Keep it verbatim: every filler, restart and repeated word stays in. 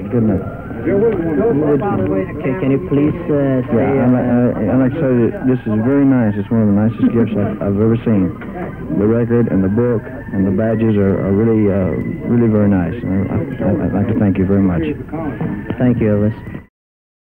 Good enough. Okay, can you please uh, say... Yeah, I'd, uh, I'd like to say that this is very nice. It's one of the nicest gifts I've, I've ever seen. The record and the book and the badges are, are really, uh, really very nice. And I, I, I'd like to thank you very much. Thank you, Elvis.